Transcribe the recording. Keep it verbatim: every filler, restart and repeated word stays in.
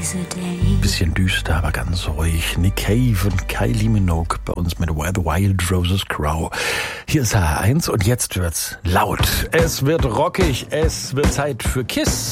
Bisschen düster, aber ganz ruhig. Nick Cave und Kylie Minogue bei uns mit Where the Wild Roses Grow. Hier ist H eins und jetzt wird's laut. Es wird rockig. Es wird Zeit für Kiss.